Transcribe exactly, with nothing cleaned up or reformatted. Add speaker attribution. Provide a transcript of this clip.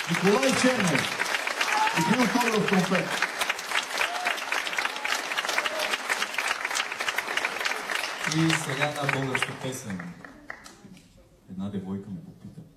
Speaker 1: Николай Чернев. Игри Тодоров тромпет.
Speaker 2: И сега една българска песен. Една девойка ме попита.